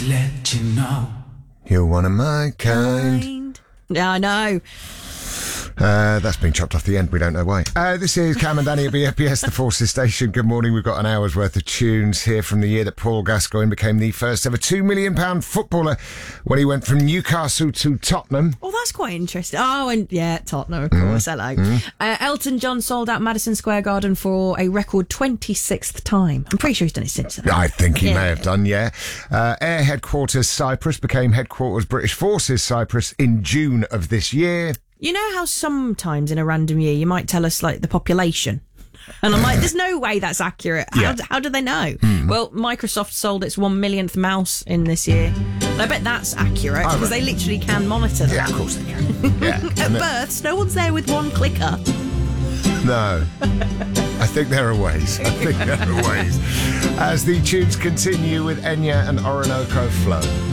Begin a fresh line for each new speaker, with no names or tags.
just let you know.
You're one of my kind.
Yeah, I know.
That's been chopped off the end. We don't know why. This is Cam and Danny at BFBS, the Forces Station. Good morning. We've got an hour's worth of tunes here from the year that Paul Gascoigne became the first ever £2 million footballer when he went from Newcastle to Tottenham.
Oh, that's quite interesting. Oh, and yeah, Tottenham, of course. Hello. Elton John sold out Madison Square Garden for a record 26th time. I'm pretty sure he's done it since then.
I think he may have done, yeah. Air Headquarters Cyprus became Headquarters British Forces Cyprus in June of this year.
You know how sometimes in a random year you might tell us, like, the population? And I'm like, there's no way that's accurate. How do they know? Well, Microsoft sold its 1 millionth mouse in this year. And I bet that's accurate because they literally can monitor that.
Yeah, of course they can. Yeah.
At births, no one's there with one clicker.
No. I think there are ways. As the tunes continue with Enya and Orinoco Flow.